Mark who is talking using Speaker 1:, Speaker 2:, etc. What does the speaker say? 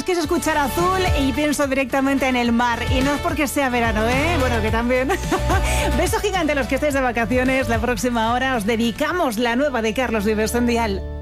Speaker 1: es que es escuchar Azul y pienso directamente en el mar. Y no es porque sea verano, ¿eh? Bueno, que también. Beso gigante a los que estáis de vacaciones. La próxima hora os dedicamos la nueva de Carlos Vives en Dial.